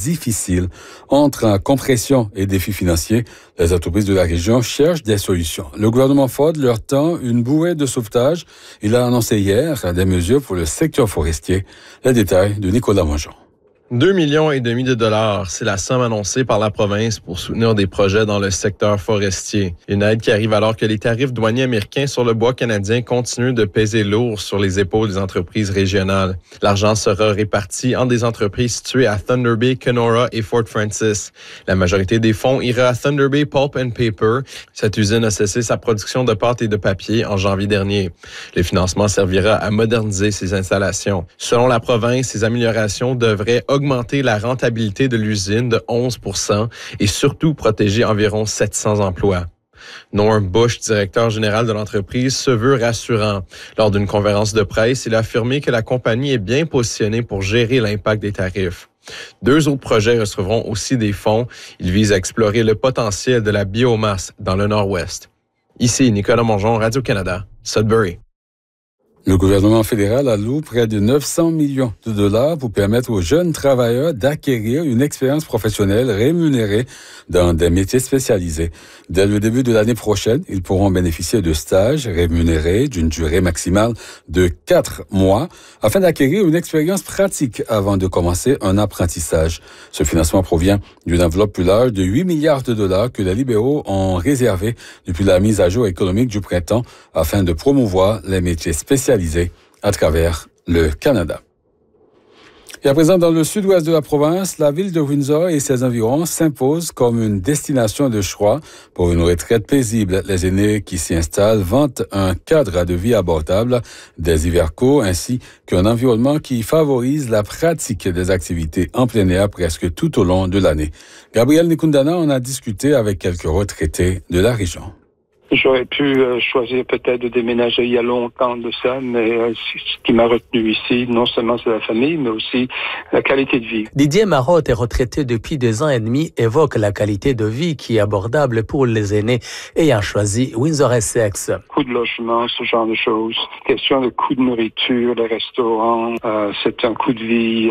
difficile. Entre compression et défis financiers, les entreprises de la région cherchent des solutions. Le gouvernement Ford leur tend une bouée de sauvetage. Il a annoncé hier des mesures pour le secteur forestier. Les détails de Nicolas Mongeon. 2,5 millions de dollars, c'est la somme annoncée par la province pour soutenir des projets dans le secteur forestier. Une aide qui arrive alors que les tarifs douaniers américains sur le bois canadien continuent de peser lourd sur les épaules des entreprises régionales. L'argent sera réparti entre des entreprises situées à Thunder Bay, Kenora et Fort Francis. La majorité des fonds ira à Thunder Bay Pulp and Paper. Cette usine a cessé sa production de pâte et de papier en janvier dernier. Le financement servira à moderniser ses installations. Selon la province, ces améliorations devraient augmenter la rentabilité de l'usine de 11% et surtout protéger environ 700 emplois. Norm Bush, directeur général de l'entreprise, se veut rassurant. Lors d'une conférence de presse, il a affirmé que la compagnie est bien positionnée pour gérer l'impact des tarifs. 2 autres projets recevront aussi des fonds. Ils visent à explorer le potentiel de la biomasse dans le Nord-Ouest. Ici, Nicolas Mongeon, Radio-Canada, Sudbury. Le gouvernement fédéral alloue près de 900 millions de dollars pour permettre aux jeunes travailleurs d'acquérir une expérience professionnelle rémunérée dans des métiers spécialisés. Dès le début de l'année prochaine, ils pourront bénéficier de stages rémunérés d'une durée maximale de 4 mois afin d'acquérir une expérience pratique avant de commencer un apprentissage. Ce financement provient d'une enveloppe plus large de 8 milliards de dollars que les libéraux ont réservé depuis la mise à jour économique du printemps afin de promouvoir les métiers spécialisés à travers le Canada. Et à présent, dans le sud-ouest de la province, la ville de Windsor et ses environs s'imposent comme une destination de choix pour une retraite paisible. Les aînés qui s'y installent vantent un cadre de vie abordable, des hivers courts ainsi qu'un environnement qui favorise la pratique des activités en plein air presque tout au long de l'année. Gabriel Nikundana en a discuté avec quelques retraités de la région. J'aurais pu choisir peut-être de déménager il y a longtemps de ça, mais ce qui m'a retenu ici, non seulement c'est la famille, mais aussi la qualité de vie. Didier Marotte est retraité depuis 2 ans et demi, évoque la qualité de vie qui est abordable pour les aînés ayant choisi Windsor-Essex. Coût de logement, ce genre de choses. Question de coût de nourriture, de restaurants, c'est un coût de vie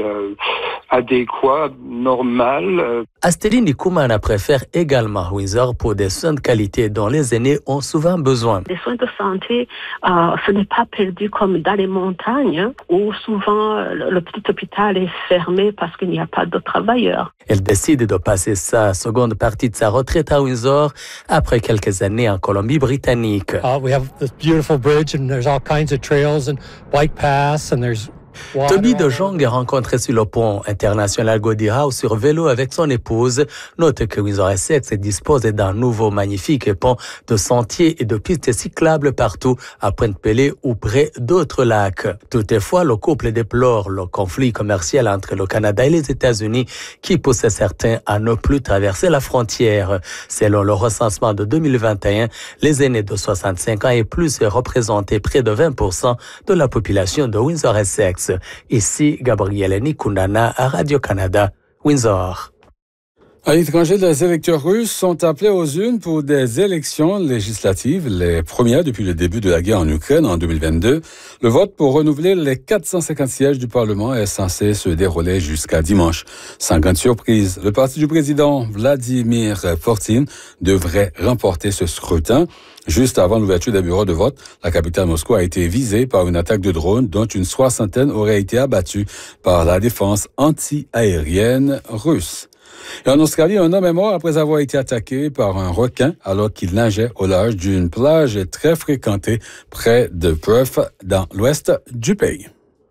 adéquat, normal. Astéline Koumana préfère également Windsor pour des soins de qualité dont les aînés ont souvent besoin. Les soins de santé, ce n'est pas perdu comme dans les montagnes où souvent le petit hôpital est fermé parce qu'il n'y a pas de travailleurs. Elle décide de passer sa seconde partie de sa retraite à Windsor après quelques années en Colombie-Britannique. We have this beautiful bridge and there's all kinds of trails and bike paths and there's Toby de Jong est rencontré sur le pont international Gordie Howe sur vélo avec son épouse. Note que Windsor-Essex dispose d'un nouveau magnifique pont de sentiers et de pistes cyclables partout à Pointe-Pelée ou près d'autres lacs. Toutefois, le couple déplore le conflit commercial entre le Canada et les États-Unis qui pousse certains à ne plus traverser la frontière. Selon le recensement de 2021, les aînés de 65 ans et plus représentaient près de 20% de la population de Windsor-Essex. Ici, Gabriel Nikundana à Radio-Canada, Windsor. À l'étranger, les électeurs russes sont appelés aux urnes pour des élections législatives, les premières depuis le début de la guerre en Ukraine en 2022. Le vote pour renouveler les 450 sièges du Parlement est censé se dérouler jusqu'à dimanche. Sans grande surprise, le parti du président Vladimir Poutine devrait remporter ce scrutin. Juste avant l'ouverture des bureaux de vote, la capitale Moscou a été visée par une attaque de drones dont une 60aine aurait été abattue par la défense anti-aérienne russe. Et en Australie, un homme est mort après avoir été attaqué par un requin alors qu'il nageait au large d'une plage très fréquentée près de Perth, dans l'ouest du pays.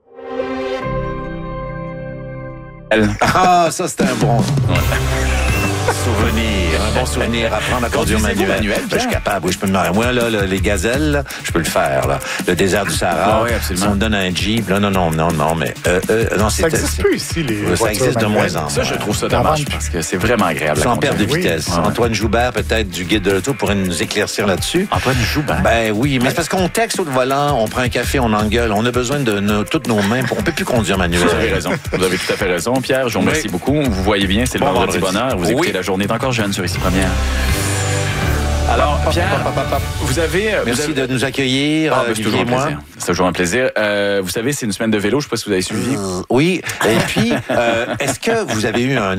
Ah, ça c'était un bon souvenir, un bon souvenir. Apprendre à conduire manuel. Je suis capable, oui, je peux me dire. Moi, là, les gazelles, là, je peux le faire. Là. Le désert du Sahara, si on me donne un Jeep, là, non, mais... non, ça n'existe plus ici, les ça existe de moins en moins. Ça, je trouve ça dommage, parce que c'est vraiment agréable. Sans perte de vitesse. Oui. Antoine Joubert, peut-être, du guide de l'auto, pourrait nous éclaircir là-dessus. Antoine Joubert? Ben oui, mais c'est parce qu'on texte au volant, on prend un café, on engueule, on a besoin de toutes nos mains, on peut plus conduire manuel. Vous avez raison. Vous avez tout à fait raison, Pierre. Je vous remercie beaucoup. Vous voyez bien, c'est le vendredi bonheur. Vous écoutez La Journée est encore jeune sur Ici Première. Alors, Pierre, vous avez... Merci de nous accueillir, c'est toujours un plaisir. C'est toujours un plaisir. Vous savez, c'est une semaine de vélo, je ne sais pas si vous avez suivi. Oui, et puis, est-ce que vous avez eu un